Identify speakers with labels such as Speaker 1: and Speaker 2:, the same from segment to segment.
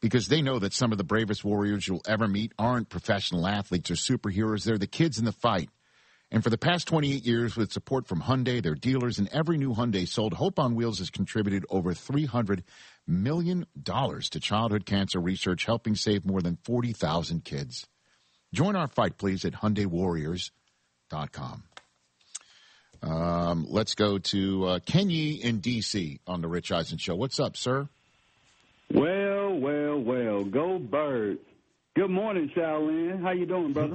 Speaker 1: because they know that some of the bravest warriors you'll ever meet aren't professional athletes or superheroes. They're the kids in the fight. And for the past 28 years, with support from Hyundai, their dealers, and every new Hyundai sold, Hope on Wheels has contributed over $300 million to childhood cancer research, helping save more than 40,000 kids. Join our fight, please, at HyundaiWarriors.com. Let's go to Kenyi in D.C. on the Rich Eisen Show. What's up, sir?
Speaker 2: Well, go Birds. Good morning, Shaolin. How you doing, brother?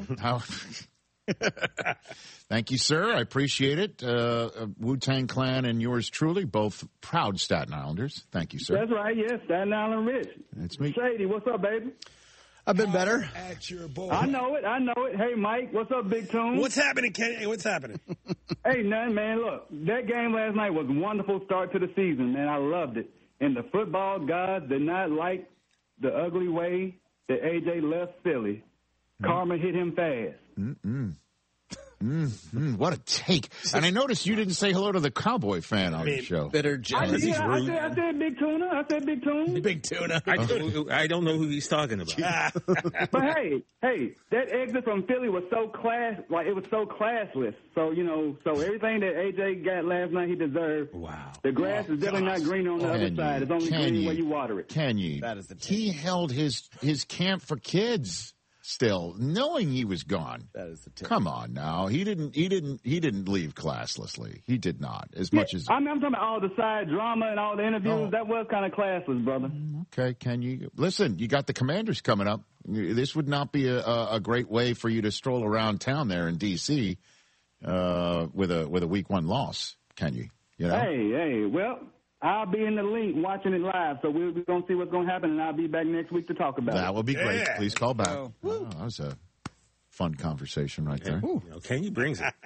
Speaker 1: Thank you, sir. I appreciate it. Wu-Tang Clan and yours truly, both proud Staten Islanders. Thank you, sir.
Speaker 2: That's right, yes. Staten Island Rich.
Speaker 1: It's me.
Speaker 2: Shady, what's up, baby?
Speaker 3: I've been better.
Speaker 4: At your boy.
Speaker 2: I know it. Hey, Mike, what's up, Big Tune?
Speaker 4: What's happening, Kenny? Hey, what's happening?
Speaker 2: Hey, nothing, man. Look, that game last night was a wonderful start to the season, man. I loved it. And the football gods did not like the ugly way that A.J. left Philly. Karma hit him fast.
Speaker 1: What a take. And I noticed you didn't say hello to the Cowboy fan on the show.
Speaker 3: Bitter jealous.
Speaker 2: I said Big Tuna.
Speaker 3: Big Tuna.
Speaker 5: I don't know who he's talking about.
Speaker 2: But hey, that exit from Philly was so it was so classless. So, so everything that AJ got last night, he deserved.
Speaker 5: Wow.
Speaker 2: The grass is definitely not green on the other side. It's only green where you water it.
Speaker 1: That is the take. He held his camp for kids still, knowing he was gone.
Speaker 3: That is the tip.
Speaker 1: Come on now. He didn't leave classlessly. He did not. As much as
Speaker 2: I'm talking about all the side drama and all the interviews. That was kind of classless, brother.
Speaker 1: Okay, can you listen? You got the Commanders coming up. This would not be a great way for you to stroll around town there in D.C. With a week 1 loss. Can you? You know?
Speaker 2: Hey, well, I'll be in the link watching it live, so we're going to see what's going to happen, and I'll be back next week to talk about it.
Speaker 1: That will be great. Please call back. That was a fun conversation right there.
Speaker 5: Kenny brings it.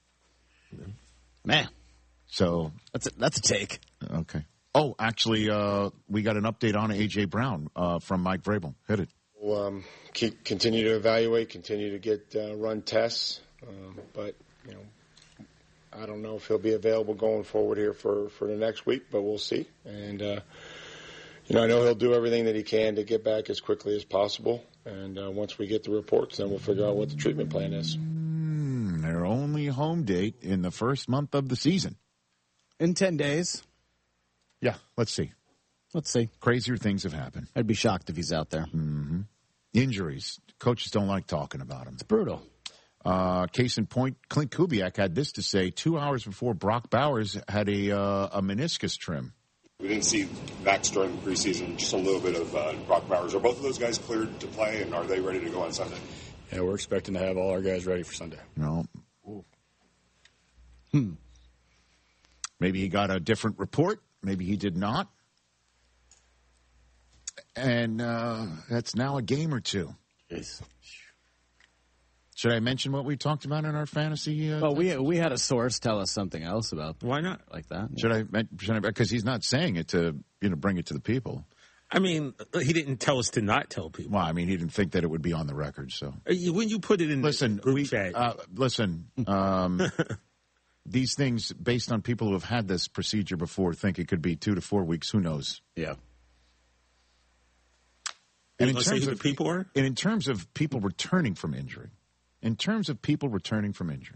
Speaker 3: Man.
Speaker 1: So
Speaker 3: that's a take.
Speaker 1: Okay. Oh, actually, we got an update on A.J. Brown from Mike Vrabel. Hit it.
Speaker 6: We'll continue to evaluate, continue to get run tests, but, I don't know if he'll be available going forward here for the next week, but we'll see. And, I know he'll do everything that he can to get back as quickly as possible. And once we get the reports, then we'll figure out what the treatment plan is.
Speaker 1: Their only home date in the first month of the season.
Speaker 3: In 10 days.
Speaker 1: Yeah, let's see. Crazier things have happened.
Speaker 3: I'd be shocked if he's out there.
Speaker 1: Mm-hmm. Injuries. Coaches don't like talking about them.
Speaker 3: It's brutal.
Speaker 1: Case in point, Clint Kubiak had this to say 2 hours before Brock Bowers had a meniscus trim.
Speaker 7: We didn't see Max during the preseason, just a little bit of Brock Bowers. Are both of those guys cleared to play, and are they ready to go on Sunday?
Speaker 8: Yeah, we're expecting to have all our guys ready for Sunday.
Speaker 1: No. Maybe he got a different report. Maybe he did not. And that's now a game or two.
Speaker 3: Jeez.
Speaker 1: Should I mention what we talked about in our fantasy?
Speaker 3: Well, we had a source tell us something else about.
Speaker 5: Why not?
Speaker 3: Like that?
Speaker 1: Should I? Because he's not saying it to bring it to the people.
Speaker 5: I mean, he didn't tell us to not tell people.
Speaker 1: Well, I mean, he didn't think that it would be on the record. So
Speaker 5: when you put it in the group chat,
Speaker 1: these things based on people who have had this procedure before think it could be 2 to 4 weeks. Who knows?
Speaker 3: Yeah.
Speaker 1: And
Speaker 5: in terms of people are,
Speaker 1: and in terms of people returning from injury. In terms of people returning from injury.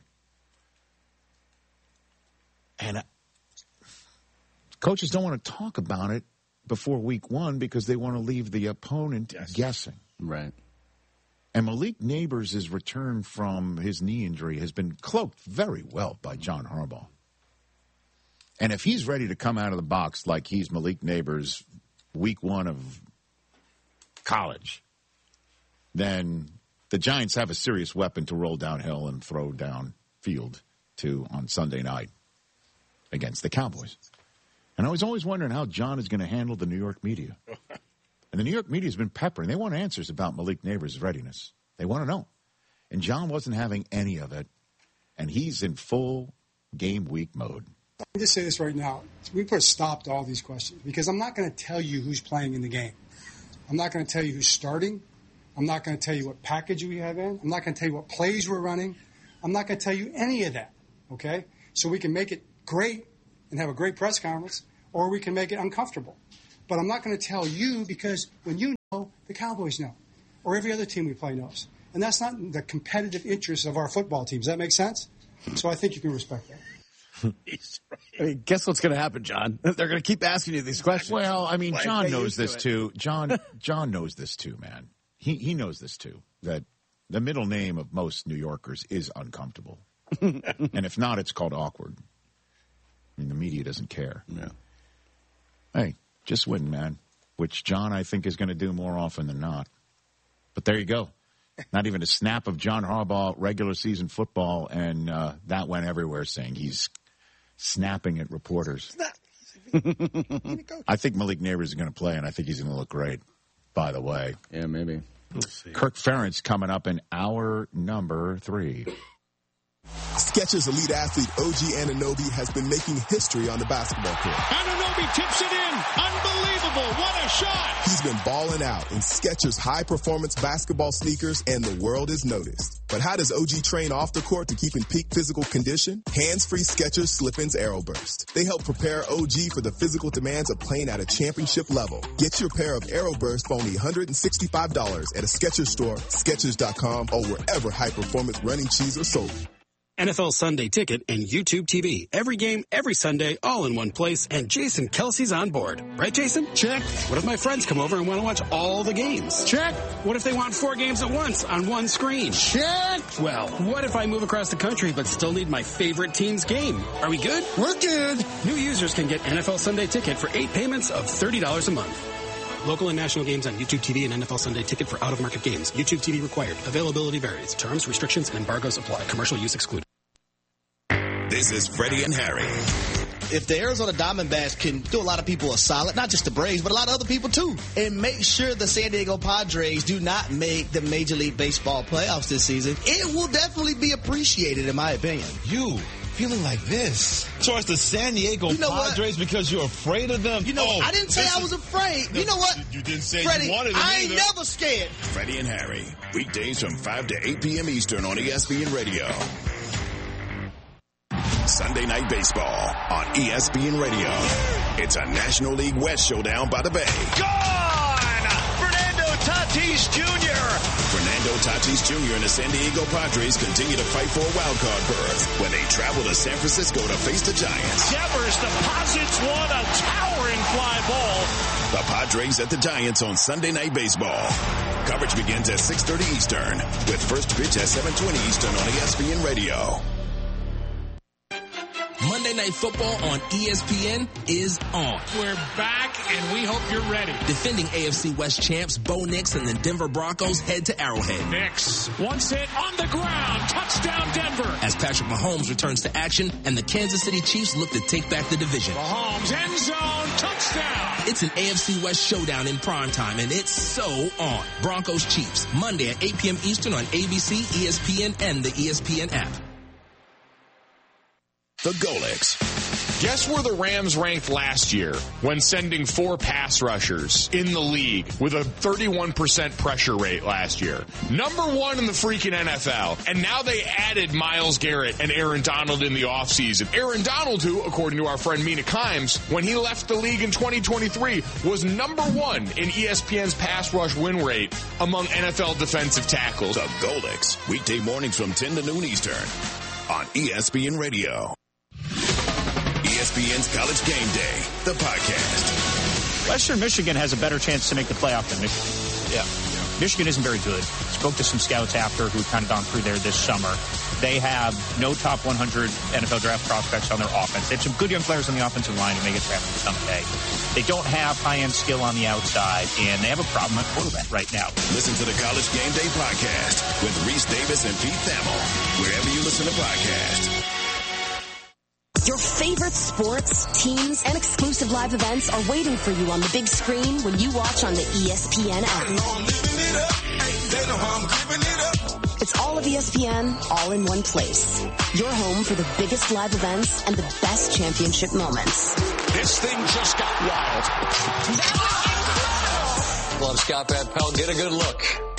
Speaker 1: And coaches don't want to talk about it before week 1 because they want to leave the opponent guessing.
Speaker 3: Right.
Speaker 1: And Malik Neighbors' return from his knee injury has been cloaked very well by John Harbaugh. And if he's ready to come out of the box like he's Malik Neighbors week 1 of college, then the Giants have a serious weapon to roll downhill and throw downfield to on Sunday night against the Cowboys. And I was always wondering how John is going to handle the New York media. And the New York media has been peppering. They want answers about Malik Neighbors' readiness. They want to know. And John wasn't having any of it. And he's in full game week mode.
Speaker 9: Let me just say this right now. We put a stop to all these questions because I'm not going to tell you who's playing in the game. I'm not going to tell you who's starting. I'm not going to tell you what package we have in. I'm not going to tell you what plays we're running. I'm not going to tell you any of that, okay? So we can make it great and have a great press conference, or we can make it uncomfortable. But I'm not going to tell you because when you the Cowboys know, or every other team we play knows. And that's not the competitive interest of our football team. Does that make sense? So I think you can respect that.
Speaker 3: I mean, guess what's going to happen, John? They're going to keep asking you these questions.
Speaker 1: Well, I mean, John knows this too. John knows this too, man. He knows this too, that the middle name of most New Yorkers is uncomfortable. And if not, it's called awkward. I mean, the media doesn't care.
Speaker 3: Yeah.
Speaker 1: Hey, just win, man. Which John, I think, is going to do more often than not. But there you go. Not even a snap of John Harbaugh regular season football, and that went everywhere saying he's snapping at reporters. I think Malik Neighbors is going to play, and I think he's going to look great, by the way.
Speaker 3: Yeah, maybe.
Speaker 1: Kirk Ferentz coming up in hour number 3.
Speaker 10: Skechers elite athlete OG Anunoby has been making history on the basketball court.
Speaker 11: Anunoby tips it in. Unbelievable. What a shot.
Speaker 10: He's been balling out in Skechers high-performance basketball sneakers, and the world has noticed. But how does OG train off the court to keep in peak physical condition? Hands-free Skechers Slip-ins Aeroburst. They help prepare OG for the physical demands of playing at a championship level. Get your pair of Aeroburst for only $165 at a Skechers store, Skechers.com, or wherever high-performance running shoes are sold.
Speaker 12: NFL Sunday Ticket and YouTube TV. Every game, every Sunday, all in one place, and Jason Kelsey's on board. Right, Jason?
Speaker 11: Check.
Speaker 12: What if my friends come over and want to watch all the games?
Speaker 11: Check.
Speaker 12: What if they want 4 games at once on one screen?
Speaker 11: Check.
Speaker 12: Well, what if I move across the country but still need my favorite team's game? Are we good?
Speaker 11: We're good.
Speaker 12: New users can get NFL Sunday Ticket for 8 payments of $30 a month. Local and national games on YouTube TV and NFL Sunday Ticket for out-of-market games. YouTube TV required. Availability varies. Terms, restrictions, and embargoes apply. Commercial use excluded.
Speaker 13: This is Freddie and Harry.
Speaker 14: If the Arizona Diamondbacks can do a lot of people a solid, not just the Braves, but a lot of other people too, and make sure the San Diego Padres do not make the Major League Baseball playoffs this season, it will definitely be appreciated, in my opinion.
Speaker 15: You feeling like this towards the San Diego Padres because you're afraid of them?
Speaker 14: I didn't say I was afraid. You know what?
Speaker 15: You didn't say
Speaker 14: Freddie,
Speaker 15: you wanted them
Speaker 14: I ain't
Speaker 15: either.
Speaker 14: never scared.
Speaker 13: Freddie and Harry, weekdays from 5 to 8 p.m. Eastern on ESPN Radio. Sunday Night Baseball on ESPN Radio. It's a National League West showdown by the Bay.
Speaker 11: Gone! Fernando Tatis Jr.
Speaker 13: Fernando Tatis Jr. and the San Diego Padres continue to fight for a wild card berth when they travel to San Francisco to face the Giants.
Speaker 11: Devers deposits one, a towering fly ball.
Speaker 13: The Padres at the Giants on Sunday Night Baseball. Coverage begins at 6:30 Eastern with first pitch at 7:20 Eastern on ESPN Radio.
Speaker 16: Monday Night Football on ESPN is on.
Speaker 11: We're back, and we hope you're ready.
Speaker 16: Defending AFC West champs Bo Nix and the Denver Broncos head to Arrowhead.
Speaker 11: Nix, once hit on the ground, touchdown Denver.
Speaker 16: As Patrick Mahomes returns to action and the Kansas City Chiefs look to take back the division.
Speaker 11: Mahomes, end zone, touchdown.
Speaker 16: It's an AFC West showdown in primetime, and it's so on. Broncos Chiefs, Monday at 8 p.m. Eastern on ABC, ESPN, and the ESPN app.
Speaker 13: The Golix.
Speaker 17: Guess where the Rams ranked last year when sending 4 pass rushers in the league with a 31% pressure rate last year? Number 1 in the freaking NFL. And now they added Myles Garrett and Aaron Donald in the offseason. Aaron Donald, who, according to our friend Mina Kimes, when he left the league in 2023, was number 1 in ESPN's pass rush win rate among NFL defensive tackles.
Speaker 13: The Golix. Weekday mornings from 10 to noon Eastern on ESPN Radio. ESPN's College Game Day, the podcast.
Speaker 18: Western Michigan has a better chance to make the playoff than Michigan. Yeah. Michigan isn't very good. Spoke to some scouts after who've kind of gone through there this summer. They have no top 100 NFL draft prospects on their offense. They have some good young players on the offensive line who may get drafted someday. They don't have high-end skill on the outside, and they have a problem at quarterback right now.
Speaker 13: Listen to the College Game Day podcast with Reese Davis and Pete Thamel, wherever you listen to podcasts.
Speaker 19: Your favorite sports, teams, and exclusive live events are waiting for you on the big screen when you watch on the ESPN app. It's all of ESPN, all in one place. Your home for the biggest live events and the best championship moments.
Speaker 11: This thing just got wild.
Speaker 20: Love Scott Van Pelt. Get a good look.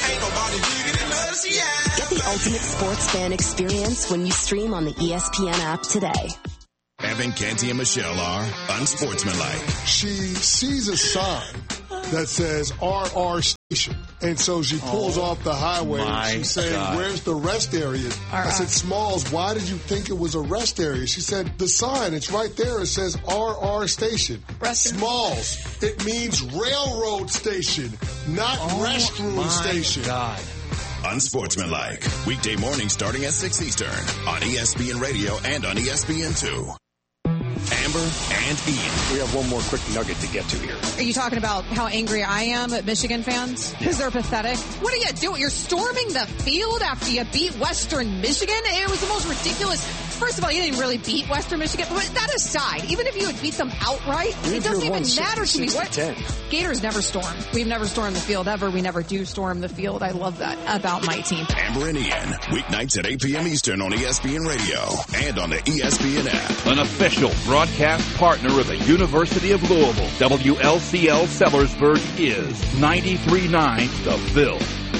Speaker 19: Get the ultimate sports fan experience when you stream on the ESPN app today.
Speaker 13: Evan, Canty, and Michelle are unsportsmanlike.
Speaker 21: She sees a sign that says RR Station. And so she pulls off the highway and she's saying, where's the rest area? I said, Smalls, why did you think it was a rest area? She said, the sign, it's right there. It says RR Station. Smalls, it means railroad station, not restroom station.
Speaker 13: God. Unsportsmanlike. Weekday morning starting at 6 Eastern on ESPN Radio and on ESPN2. Amber and Ian.
Speaker 22: We have one more quick nugget to get to here.
Speaker 23: Are you talking about how angry I am at Michigan fans? Because they're pathetic? What are you doing? You're storming the field after you beat Western Michigan? It was the most ridiculous. First of all, you didn't really beat Western Michigan. But that aside, even if you had beat them outright, it doesn't even matter to me. What? Gators never storm. We've never stormed the field ever. We never do storm the field. I love that about my team.
Speaker 13: Amber and Ian, weeknights at 8 p.m. Eastern on ESPN Radio and on the ESPN app.
Speaker 24: An official broadcast partner of the University of Louisville, WLCL Sellersburg is 93.9 The Ville.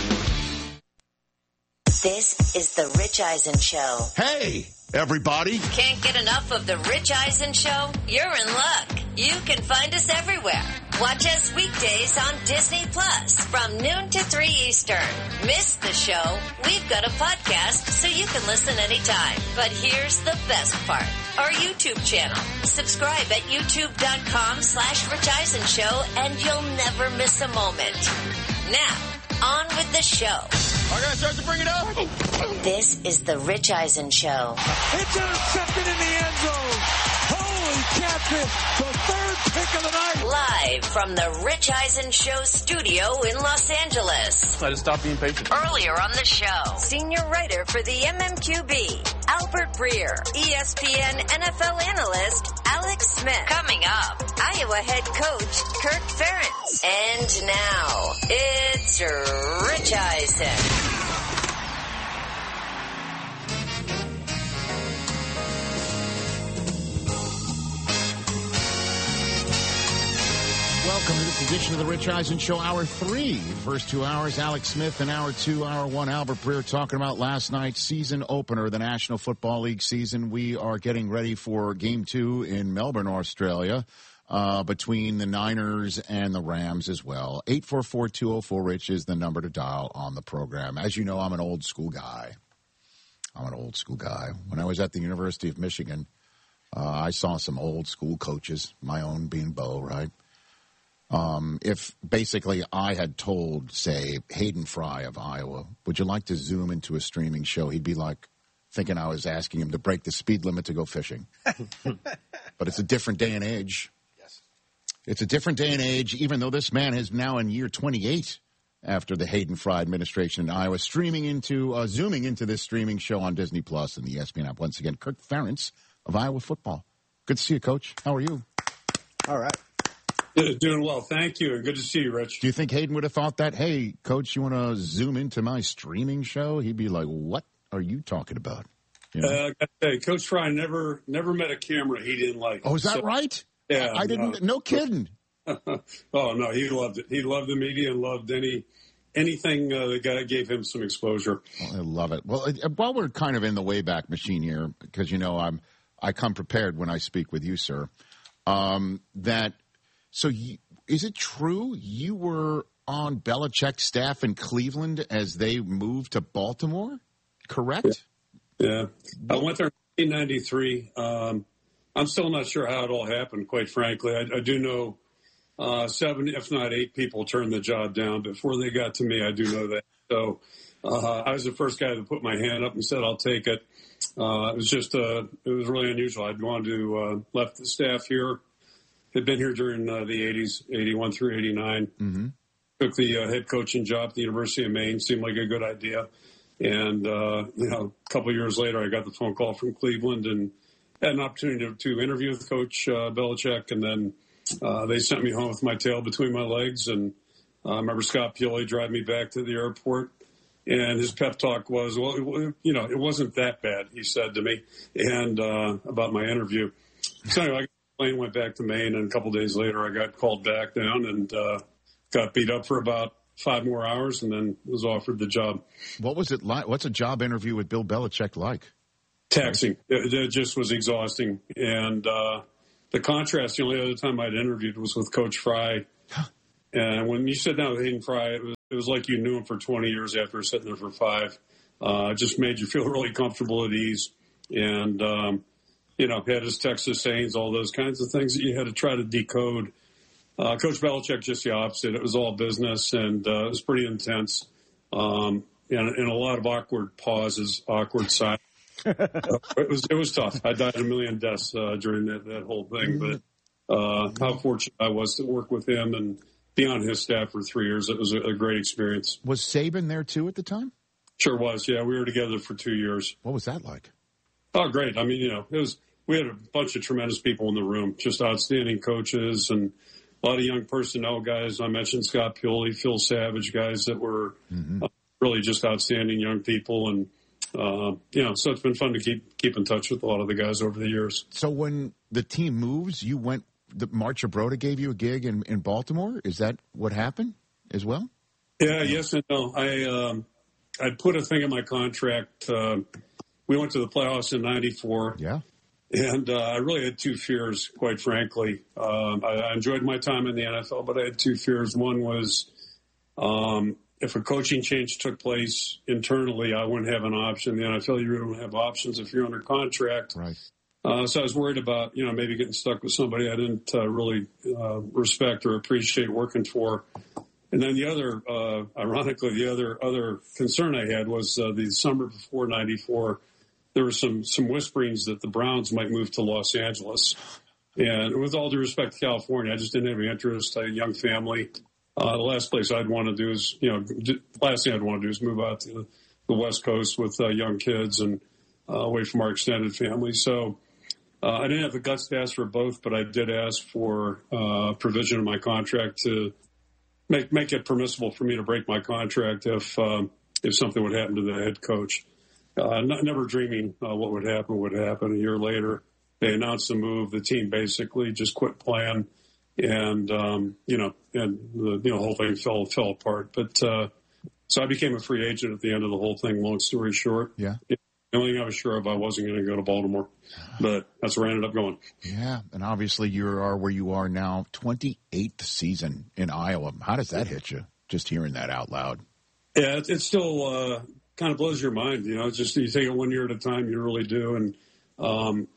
Speaker 25: This is the Rich Eisen Show.
Speaker 1: Hey, everybody.
Speaker 25: Can't get enough of the Rich Eisen Show? You're in luck. You can find us everywhere. Watch us weekdays on Disney Plus from noon to 3 Eastern. Miss the show? We've got a podcast so you can listen anytime. But here's the best part. Our YouTube channel. Subscribe at youtube.com/Rich Eisen Show and you'll never miss a moment. Now, on with the show.
Speaker 11: I gotta start to bring it up.
Speaker 25: This is the Rich Eisen Show.
Speaker 11: It's intercepted in the end zone. Holy catfish, the third pick of the night.
Speaker 25: Live from the Rich Eisen Show studio in Los Angeles.
Speaker 8: I just stopped being patient.
Speaker 25: Earlier on the show, senior writer for the MMQB, Albert Breer, ESPN NFL analyst, Alex Smith. Coming up, Iowa head coach, Kirk Ferentz. And now, it's Rich Eisen.
Speaker 1: Welcome to this edition of the Rich Eisen Show, Hour 3. First 2 hours, Alex Smith, and Hour 2, Hour 1, Albert Breer, talking about last night's season opener, the National Football League season. We are getting ready for Game 2 in Melbourne, Australia, between the Niners and the Rams as well. 844-204-RICH is the number to dial on the program. As you know, I'm an old school guy. When I was at the University of Michigan, I saw some old school coaches, my own being Bo, right? If basically I had told, say, Hayden Fry of Iowa, would you like to zoom into a streaming show? He'd be like thinking I was asking him to break the speed limit to go fishing. But it's a different day and age. Yes. It's a different day and age, even though this man is now in year 28 after the Hayden Fry administration in Iowa, zooming into this streaming show on Disney Plus and the ESPN app. Once again, Kirk Ferentz of Iowa football. Good to see you, Coach. How are you?
Speaker 26: All right. Doing well, thank you, and good to see you, Rich.
Speaker 1: Do you think Hayden would have thought that, hey, Coach, you want to zoom into my streaming show? He'd be like, what are you talking about? You know?
Speaker 26: I gotta say, Coach Fry never met a camera he didn't like.
Speaker 1: Oh, is that right?
Speaker 26: Yeah.
Speaker 1: I didn't, no kidding.
Speaker 26: Oh, no, he loved it. He loved the media and loved anything that gave him some exposure.
Speaker 1: Oh, I love it. Well, while we're kind of in the Wayback Machine here, because, you know, I come prepared when I speak with you, sir, So is it true you were on Belichick's staff in Cleveland as they moved to Baltimore? Correct?
Speaker 26: Yeah. I went there in 1993. I'm still not sure how it all happened, quite frankly. I do know 7, if not 8 people turned the job down before they got to me. I do know that. So I was the first guy to put my hand up and said, I'll take it. It was really unusual. I'd gone to left the staff here. Had been here during the 80s, 81 through 89. Mm-hmm. Took the head coaching job at the University of Maine. Seemed like a good idea. And, a couple of years later, I got the phone call from Cleveland and had an opportunity to interview with Coach Belichick. And then they sent me home with my tail between my legs. And I remember Scott Pioli drive me back to the airport. And his pep talk was, well, it wasn't that bad, he said to me, and about my interview. So anyway, plane went back to Maine, and a couple days later I got called back down and got beat up for about 5 more hours and then was offered the job.
Speaker 1: What was it like? What's a job interview with Bill Belichick like?
Speaker 26: Taxing. It just was exhausting. And the contrast, the only other time I'd interviewed was with Coach Fry And when you sit down with Hayden Fry, it was like you knew him for 20 years after sitting there for 5. It just made you feel really comfortable at ease. And, had his Texas sayings, all those kinds of things that you had to try to decode. Coach Belichick, just the opposite. It was all business, and it was pretty intense. And a lot of awkward pauses, awkward silence. It was tough. I died a million deaths during that whole thing. But how fortunate I was to work with him and be on his staff for 3 years. It was a great experience.
Speaker 1: Was Saban there, too, at the time?
Speaker 26: Sure was, yeah. We were together for 2 years.
Speaker 1: What was that like?
Speaker 26: Oh, great. I mean, we had a bunch of tremendous people in the room, just outstanding coaches and a lot of young personnel guys. I mentioned Scott Pioli, Phil Savage, guys that were really just outstanding young people. And, so it's been fun to keep in touch with a lot of the guys over the years.
Speaker 1: So when the team moves, Mark Gibrota gave you a gig in Baltimore? Is that what happened as well?
Speaker 26: Yeah, yes and no. I put a thing in my contract. We went to the playoffs in '94.
Speaker 1: Yeah.
Speaker 26: And I really had 2 fears, quite frankly. I enjoyed my time in the NFL, but I had 2 fears. One was if a coaching change took place internally, I wouldn't have an option. In the NFL, you really don't have options if you're under contract.
Speaker 1: Right.
Speaker 26: So I was worried about, maybe getting stuck with somebody I didn't really respect or appreciate working for. And then the other, ironically, the other concern I had was the summer before '94. There were some whisperings that the Browns might move to Los Angeles. And with all due respect to California, I just didn't have any interest. I had a young family. The last thing I'd want to do is move out to the West Coast with young kids and away from our extended family. So I didn't have the guts to ask for both, but I did ask for provision in my contract to make it permissible for me to break my contract if something would happen to the head coach. Never dreaming what would happen. A year later, they announced the move. The team basically just quit playing, and the whole thing fell apart. But so I became a free agent at the end of the whole thing. Long story short,
Speaker 1: yeah.
Speaker 26: The only thing I was sure of, I wasn't going to go to Baltimore, but that's where I ended up going.
Speaker 1: Yeah, and obviously you are where you are now, 28th season in Iowa. How does that hit you? Just hearing that out loud.
Speaker 26: Yeah, it's still. Kind of blows your mind, just you take it 1 year at a time, you really do. And I'm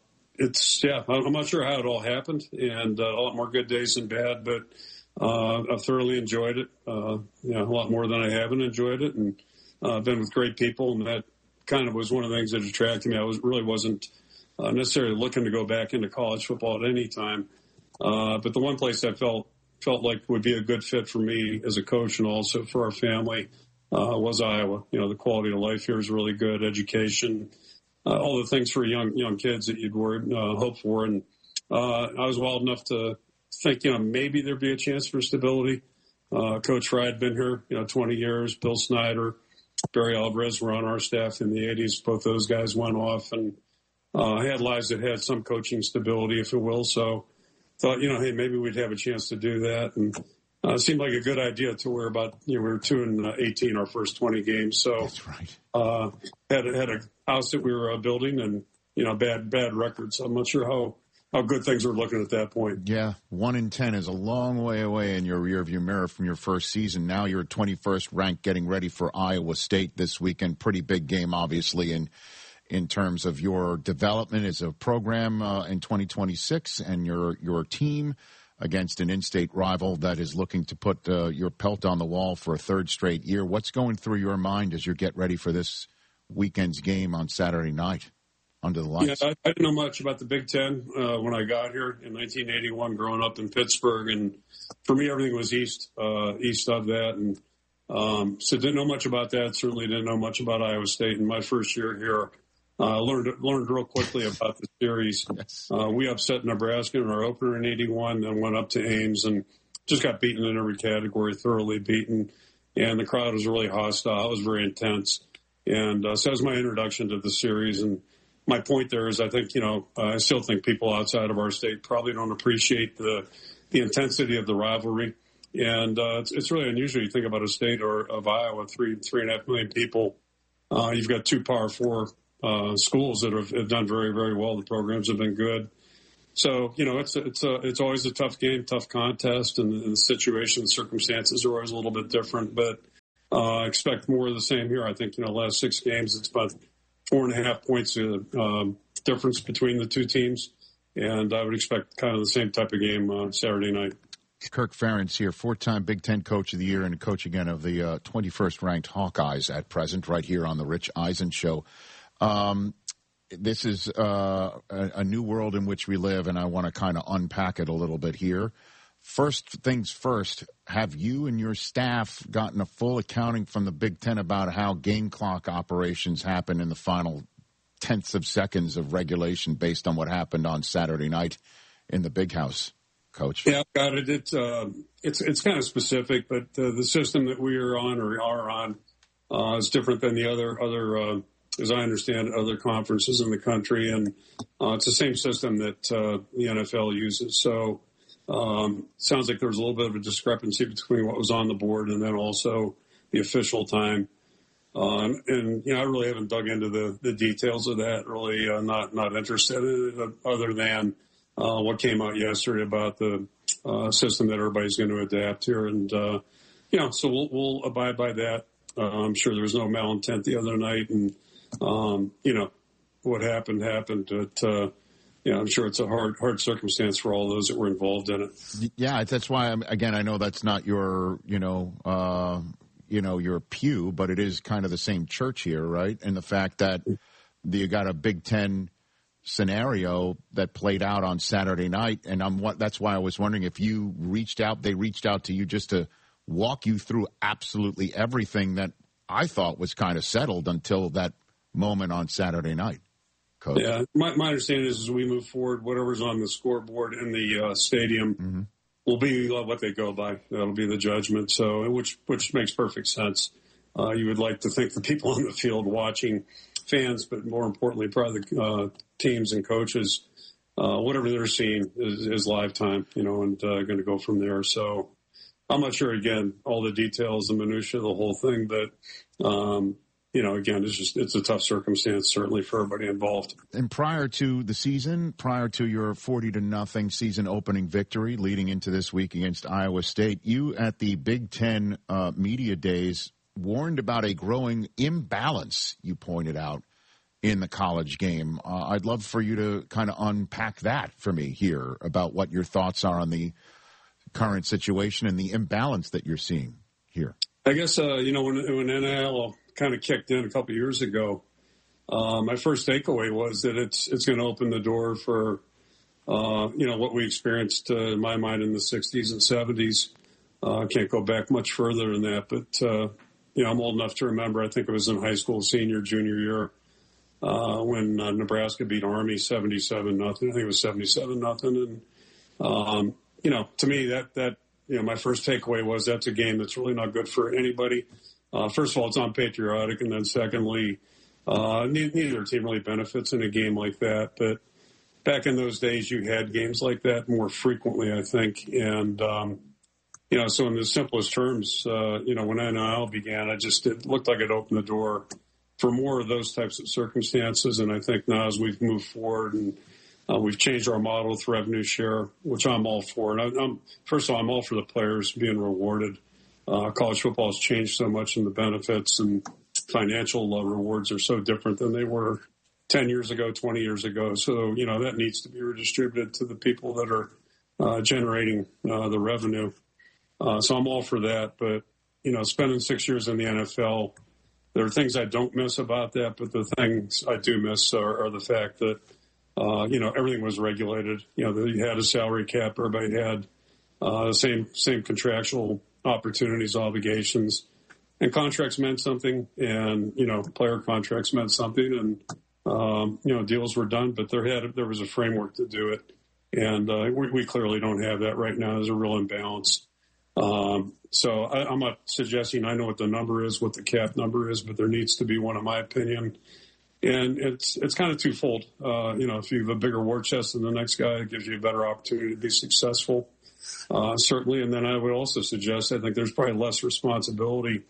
Speaker 26: not sure how it all happened, and a lot more good days than bad, but I've thoroughly enjoyed it, a lot more than I haven't enjoyed it. And I've been with great people, and that kind of was one of the things that attracted me. I wasn't necessarily looking to go back into college football at any time, but the one place I felt like would be a good fit for me as a coach and also for our family was Iowa. The quality of life here is really good. Education, all the things for young kids that you'd hope for. And I was wild enough to think, maybe there'd be a chance for stability. Coach Fry had been here, 20 years. Bill Snyder, Barry Alvarez were on our staff in the 80s. Both those guys went off, and I had lives that had some coaching stability, if you will. So thought, hey, maybe we'd have a chance to do that. And it seemed like a good idea to where about, we were 2-18 our first 20 games. So
Speaker 1: that's right.
Speaker 26: Had a house that we were building and, bad records. So I'm not sure how good things were looking at that point.
Speaker 1: Yeah. 1-10 is a long way away in your rearview mirror from your first season. Now you're 21st ranked, getting ready for Iowa State this weekend. Pretty big game, obviously, in terms of your development as a program in 2026 and your team against an in-state rival that is looking to put your pelt on the wall for a third straight year. What's going through your mind as you get ready for this weekend's game on Saturday night under the lights?
Speaker 26: Yeah, I didn't know much about the Big Ten when I got here in 1981, growing up in Pittsburgh. And for me, everything was east of that. And so didn't know much about that. Certainly didn't know much about Iowa State. In my first year here, learned real quickly about the series.
Speaker 1: Yes.
Speaker 26: We upset Nebraska in our opener in 81, then went up to Ames and just got beaten in every category, thoroughly beaten. And the crowd was really hostile. It was very intense. And so that was my introduction to the series. And my point there is I think, I still think people outside of our state probably don't appreciate the intensity of the rivalry. And it's really unusual. You think about a state of Iowa, 3.5 million people. You've got 2 Power 4 schools that have done very, very well. The programs have been good. So, it's always a tough game, tough contest, and the situation, circumstances are always a little bit different. But expect more of the same here. I think, last 6 games, it's about 4.5 points difference between the two teams. And I would expect kind of the same type of game Saturday night.
Speaker 1: Kirk Ferentz here, 4-time Big Ten Coach of the Year and coach again of the 21st ranked Hawkeyes at present, right here on the Rich Eisen Show. This is a new world in which we live, and I want to kind of unpack it a little bit here. First things first, have you and your staff gotten a full accounting from the Big Ten about how game clock operations happen in the final tenths of seconds of regulation based on what happened on Saturday night in the Big House, Coach?
Speaker 26: Yeah, got it. It's kind of specific, but the system that we are on is different than the other as I understand it, other conferences in the country, and it's the same system that the NFL uses. So sounds like there was a little bit of a discrepancy between what was on the board and then also the official time. And I really haven't dug into the details of that. Really, not interested in it, other than what came out yesterday about the system that everybody's going to adapt here, and so we'll abide by that. I'm sure there was no malintent the other night, and what happened, but, I'm sure it's a hard circumstance for all those that were involved in it.
Speaker 1: Yeah, that's why, I know that's not your, your pew, but it is kind of the same church here, right? And the fact that you got a Big Ten scenario that played out on Saturday night, and that's why I was wondering if you they reached out to you just to walk you through absolutely everything that I thought was kind of settled until that moment on Saturday night, Coach.
Speaker 26: Yeah, my understanding is as we move forward, whatever's on the scoreboard in the stadium will be what they go by. That'll be the judgment. So, which makes perfect sense. You would like to think the people on the field watching, fans, but more importantly, probably the teams and coaches, whatever they're seeing is live time, and going to go from there. So, I'm not sure, again, all the details, the minutia, the whole thing, but, again, it's a tough circumstance, certainly for everybody involved.
Speaker 1: And prior to the season, prior to your 40-0 season opening victory leading into this week against Iowa State, you at the Big Ten media days warned about a growing imbalance, you pointed out, in the college game. I'd love for you to kind of unpack that for me here about what your thoughts are on the current situation and the imbalance that you're seeing here.
Speaker 26: I guess, when NIL kind of kicked in a couple of years ago, my first takeaway was that it's going to open the door for, what we experienced, in my mind, in the 60s and 70s. I can't go back much further than that, but, I'm old enough to remember, I think it was in high school, junior year, when Nebraska beat Army 77-0. I think it was 77-0. And, to me, that my first takeaway was that's a game that's really not good for anybody. First of all, it's unpatriotic, and then secondly, neither team really benefits in a game like that. But back in those days, you had games like that more frequently, I think. And, so in the simplest terms, when NIL began, it looked like it opened the door for more of those types of circumstances. And I think now as we've moved forward and we've changed our model with revenue share, which I'm all for. And first of all, I'm all for the players being rewarded. College football has changed so much in the benefits and financial rewards are so different than they were 10 years ago, 20 years ago. So, that needs to be redistributed to the people that are generating the revenue. So I'm all for that. But, spending 6 years in the NFL, there are things I don't miss about that. But the things I do miss are the fact that, everything was regulated. You had a salary cap. Everybody had the same contractual opportunities, obligations, and contracts meant something, and player contracts meant something, and deals were done, but there was a framework to do it, and we clearly don't have that right now. There's a real imbalance. So I'm not suggesting I know what the number is, what the cap number is, but there needs to be one, in my opinion. And it's kind of twofold. If you have a bigger war chest than the next guy, it gives you a better opportunity to be successful. Certainly. And then I would also suggest, I think there's probably less responsibility.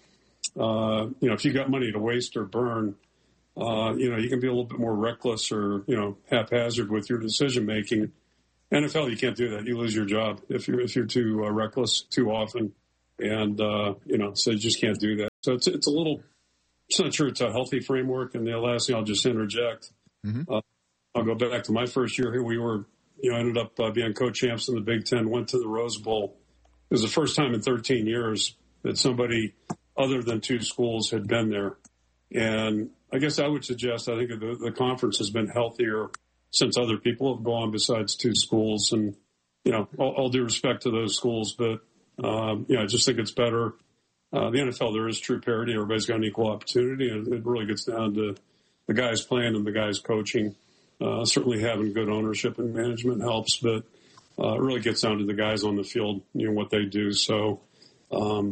Speaker 26: If you got money to waste or burn, you can be a little bit more reckless or, haphazard with your decision making. NFL, you can't do that. You lose your job if you're too reckless too often, and so you just can't do that. So it's a little. It's not sure it's a healthy framework. And the last thing I'll just interject. Mm-hmm. I'll go back to my first year here. We were, ended up being co-champs in the Big Ten. Went to the Rose Bowl. It was the first time in 13 years that somebody other than two schools had been there. And I guess I would suggest I think the conference has been healthier since other people have gone besides two schools. And, all due respect to those schools, but, I just think it's better. The NFL, there is true parity. Everybody's got an equal opportunity, and it really gets down to the guys playing and the guys coaching. Certainly having good ownership and management helps, but it really gets down to the guys on the field, what they do. So, I'm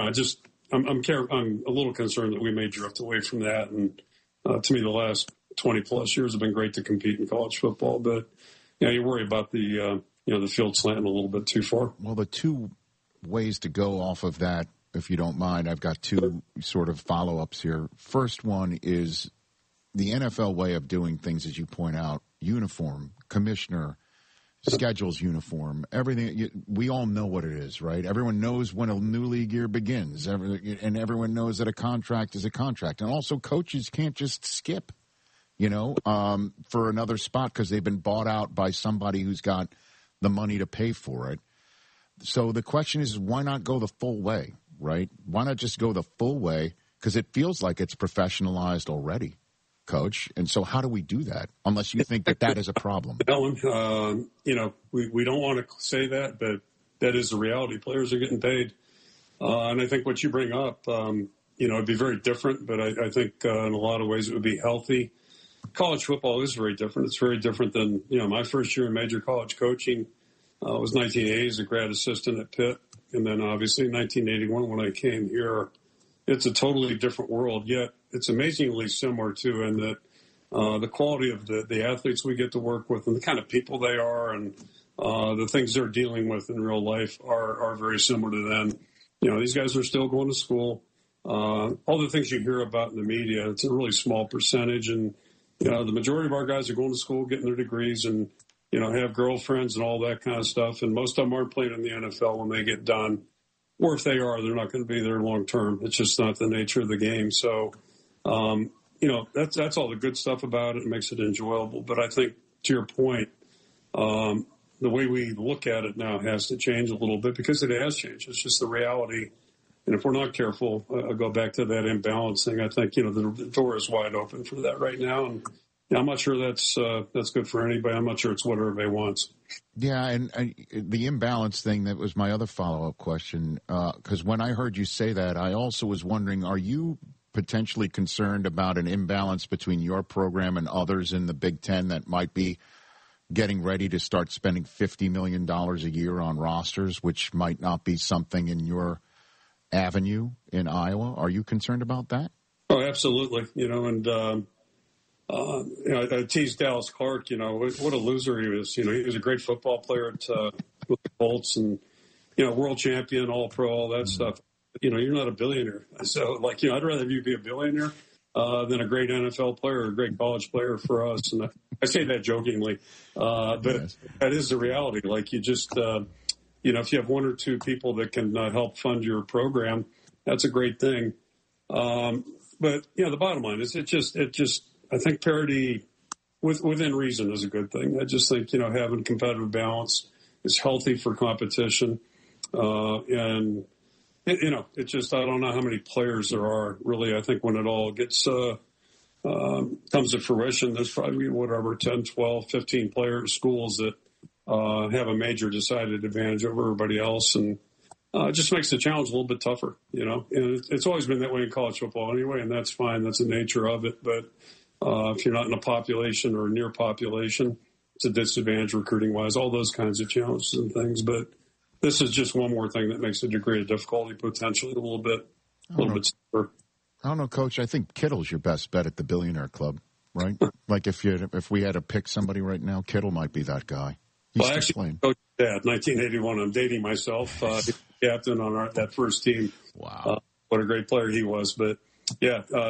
Speaker 26: a little concerned that we may drift away from that. And to me, the last 20 plus years have been great to compete in college football, but you worry about the field slanting a little bit too far.
Speaker 1: Well, the two ways to go off of that, if you don't mind, I've got two sort of follow-ups here. First one is the NFL way of doing things, as you point out, uniform, commissioner, schedules uniform, everything. We all know what it is, right? Everyone knows when a new league year begins, and everyone knows that a contract is a contract. And also coaches can't just skip, for another spot because they've been bought out by somebody who's got the money to pay for it. So the question is, why not go the full way, right? Why not just go the full way? Because it feels like it's professionalized already, Coach. And so how do we do that, unless you think that is a problem?
Speaker 26: Ellen, we don't want to say that, but that is the reality. Players are getting paid. And I think what you bring up, it'd be very different, but I think in a lot of ways it would be healthy. College football is very different. It's very different than, my first year in major college coaching was 1980 as a grad assistant at Pitt. And then obviously 1981 when I came here. It's a totally different world, yet it's amazingly similar too, in that the quality of the athletes we get to work with and the kind of people they are and the things they're dealing with in real life are very similar to them. These guys are still going to school. All the things you hear about in the media, it's a really small percentage. And, the majority of our guys are going to school, getting their degrees and, have girlfriends and all that kind of stuff. And most of them aren't playing in the NFL when they get done. Or if they are, they're not going to be there long term. It's just not the nature of the game. So, that's all the good stuff about it. It makes it enjoyable. But I think, to your point, the way we look at it now has to change a little bit because it has changed. It's just the reality. And if we're not careful, I'll go back to that imbalance thing. I think, the door is wide open for that right now. And I'm not sure that's good for anybody. I'm not sure it's what everybody wants.
Speaker 1: Yeah, and the imbalance thing, that was my other follow-up question. Because when I heard you say that, I also was wondering, are you potentially concerned about an imbalance between your program and others in the Big Ten that might be getting ready to start spending $50 million a year on rosters, which might not be something in your avenue in Iowa? Are you concerned about that?
Speaker 26: Oh, absolutely. I teased Dallas Clark, what a loser he was. He was a great football player at the Bolts and, world champion, all pro, all that stuff. You're not a billionaire. So, I'd rather you be a billionaire than a great NFL player or a great college player for us. And I say that jokingly, but yes. That is the reality. You just, if you have one or two people that can help fund your program, that's a great thing. But, the bottom line is it just, I think parity within reason is a good thing. I just think, having competitive balance is healthy for competition. And, it just, I don't know how many players there are really. I think when it all gets, comes to fruition, there's probably 10, 12, 15 schools that, have a major decided advantage over everybody else. And, it just makes the challenge a little bit tougher, and it's always been that way in college football anyway. And that's fine. That's the nature of it. But, if you're not in a population or near population, it's a disadvantage recruiting-wise, all those kinds of challenges and things. But this is just one more thing that makes the degree of difficulty potentially a little bit steeper.
Speaker 1: I don't know, Coach. I think Kittle's your best bet at the Billionaire Club, right? If we had to pick somebody right now, Kittle might be that guy. He's
Speaker 26: actually, Coach Dad, 1981. I'm dating myself. He was captain on that first team.
Speaker 1: Wow.
Speaker 26: What a great player he was. But, yeah,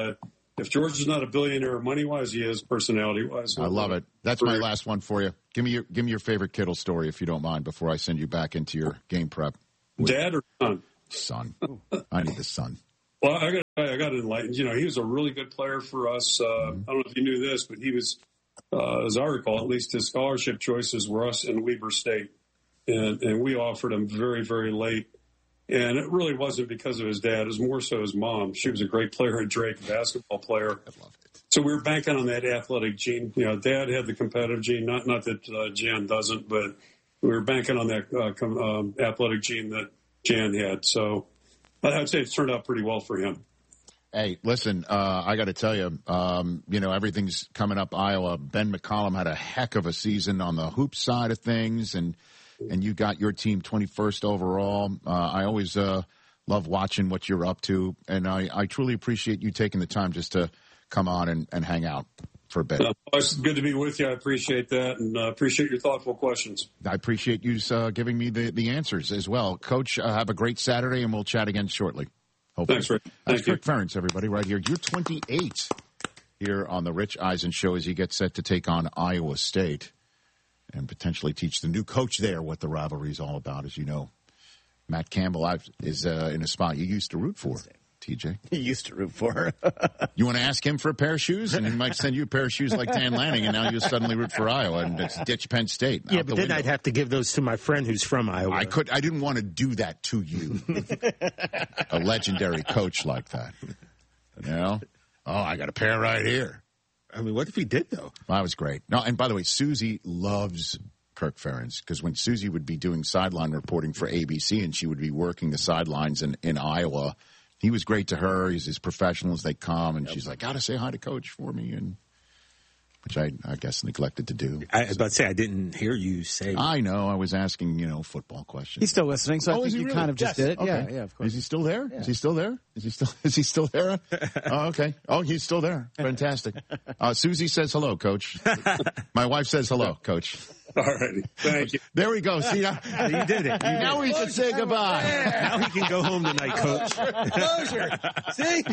Speaker 26: if George is not a billionaire money-wise, he is personality-wise.
Speaker 1: I love it. That's my last one for you. Give me your favorite Kittle story, if you don't mind, before I send you back into your game prep.
Speaker 26: Dad or son?
Speaker 1: Son. I need the son.
Speaker 26: Well, I got enlightened. You know, he was a really good player for us. I don't know if you knew this, but he was, as I recall, at least his scholarship choices were us and Weber State. And we offered him very, very late. And it really wasn't because of his dad. It was more so his mom. She was a great player at Drake, a basketball player. I love it. So we were banking on that athletic gene. You know, Dad had the competitive gene. Not that Jan doesn't, but we were banking on that athletic gene that Jan had. So I'd say it's turned out pretty well for him.
Speaker 1: Hey, listen, I got to tell you, everything's coming up Iowa. Ben McCollum had a heck of a season on the hoop side of things, and you got your team 21st overall. I always love watching what you're up to, and I truly appreciate you taking the time just to come on and hang out for a bit.
Speaker 26: It's good to be with you. I appreciate that, and appreciate your thoughtful questions.
Speaker 1: I appreciate you giving me the answers as well. Coach, have a great Saturday, and we'll chat again shortly. Hopefully.
Speaker 26: Thanks, Rick.
Speaker 1: That's Kirk Ferentz, everybody, right here. You're 28 here on the Rich Eisen Show as he gets set to take on Iowa State and potentially teach the new coach there what the rivalry is all about. As you know, Matt Campbell is in a spot you used to root for, TJ.
Speaker 3: You used to root for.
Speaker 1: You want to ask him for a pair of shoes, and he might send you a pair of shoes like Dan Lanning, and now you'll suddenly root for Iowa and it's ditch Penn State.
Speaker 2: Yeah, but then I'd have to give those to my friend who's from Iowa.
Speaker 1: I didn't want to do that to you, a legendary coach like that. You know? Oh, I got a pair right here.
Speaker 2: I mean, what if he did, though?
Speaker 1: Well, that was great. No, and by the way, Susie loves Kirk Ferentz because when Susie would be doing sideline reporting for ABC and she would be working the sidelines in Iowa, he was great to her. He's as professional as they come, and she's like, got to say hi to Coach for me, and which I guess neglected to do.
Speaker 2: I was about to say, I didn't hear you say.
Speaker 1: I know. I was asking, football questions.
Speaker 3: He's still listening, so I think you kind of just did it. Okay. Yeah, of course.
Speaker 1: Is he still there?
Speaker 3: Yeah.
Speaker 1: Is he still there? Is he still there? Oh, okay. Oh, he's still there. Fantastic. Susie says hello, Coach. My wife says hello, Coach.
Speaker 26: All righty. Thank you.
Speaker 1: There we go. See, now,
Speaker 2: you did it.
Speaker 1: Now we can say goodbye.
Speaker 2: Now he can go home tonight, Coach.
Speaker 3: Closure. See?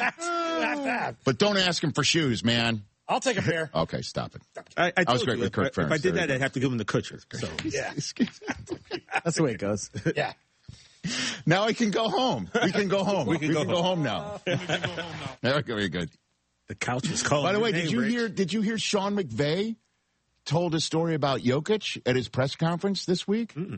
Speaker 1: But don't ask him for shoes, man.
Speaker 3: I'll take a pair.
Speaker 1: Okay, stop it.
Speaker 2: I
Speaker 1: was great with Kirk Ferentz.
Speaker 2: If I did that, I'd have to give him the Kutcher. So.
Speaker 3: Yeah. That's the way it goes.
Speaker 1: Yeah. Now he can go home. We can go home. We can go home now. Very good.
Speaker 2: The couch is cold.
Speaker 1: By the way, did you hear Sean McVay told a story about Jokic at his press conference this week?
Speaker 2: Mm-mm.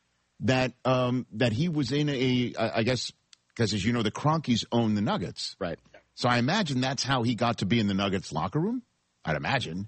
Speaker 1: That he was in I guess, because as you know, the Kroenkes own the Nuggets.
Speaker 3: Right.
Speaker 1: So I imagine that's how he got to be in the Nuggets locker room. I'd imagine.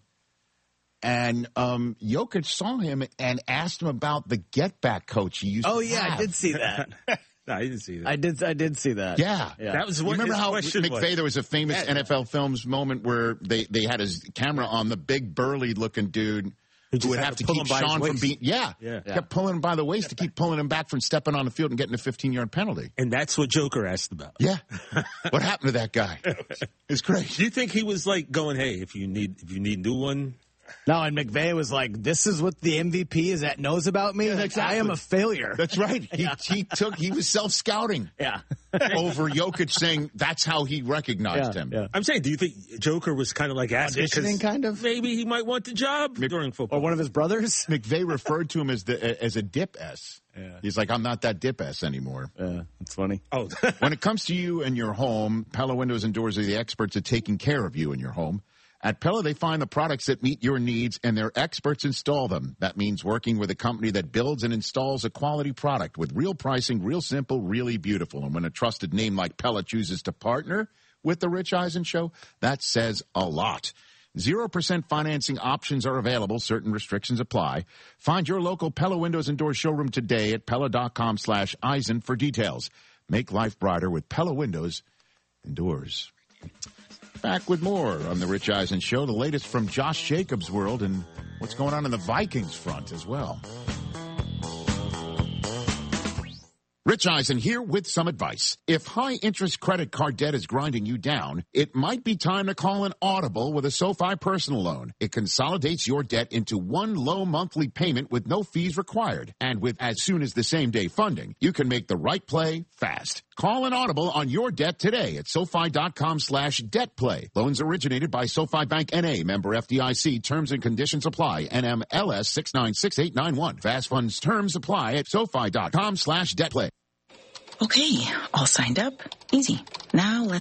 Speaker 1: And Jokic saw him and asked him about the get-back coach he used to have.
Speaker 3: Oh, yeah, I did see that.
Speaker 2: No, I didn't see that.
Speaker 3: I did see that.
Speaker 1: Yeah.
Speaker 2: That was what
Speaker 1: you remember
Speaker 2: his
Speaker 1: how
Speaker 2: question
Speaker 1: McVay,
Speaker 2: was.
Speaker 1: there was a famous NFL Films moment where they had his camera on the big burly-looking dude who would have to keep Sean from being... Yeah. Kept pulling him by the waist to keep pulling him back from stepping on the field and getting a 15-yard penalty.
Speaker 2: And that's what Joker asked about.
Speaker 1: Yeah. What happened to that guy? It's great.
Speaker 2: Do you think he was like going, hey, if you need a new one...
Speaker 3: No, and McVay was like, this is what the MVP knows about me.
Speaker 1: Yeah, exactly.
Speaker 3: I am a failure.
Speaker 1: That's right. He was self-scouting.
Speaker 3: Yeah.
Speaker 1: Over Jokic saying that's how he recognized him.
Speaker 3: Yeah.
Speaker 2: I'm saying, do you think Joker was kind of like asking?
Speaker 3: Auditioning, kind of?
Speaker 2: Maybe he might want the job during football.
Speaker 3: Or one of his brothers?
Speaker 1: McVay referred to him as a dip S.
Speaker 3: Yeah.
Speaker 1: He's like, I'm not that dip S anymore.
Speaker 3: Yeah, that's funny.
Speaker 2: Oh.
Speaker 1: When it comes to you and your home, Pella Windows and Doors are the experts at taking care of you and your home. At Pella, they find the products that meet your needs, and their experts install them. That means working with a company that builds and installs a quality product with real pricing, real simple, really beautiful. And when a trusted name like Pella chooses to partner with The Rich Eisen Show, that says a lot. 0% financing options are available. Certain restrictions apply. Find your local Pella Windows and Doors showroom today at Pella.com/Eisen for details. Make life brighter with Pella Windows and Doors. Back with more on the Rich Eisen Show. The latest from Josh Jacobs' world and what's going on in the Vikings front as well. Rich Eisen here with some advice. If high-interest credit card debt is grinding you down, it might be time to call an audible with a SoFi personal loan. It consolidates your debt into one low monthly payment with no fees required. And with as soon as the same-day funding, you can make the right play fast. Call an audible on your debt today at SoFi.com/debtplay. Loans originated by SoFi Bank N.A. Member FDIC. Terms and conditions apply. NMLS 696891. Fast funds terms apply at SoFi.com/debtplay.
Speaker 4: Okay, all signed up. Easy. Now let's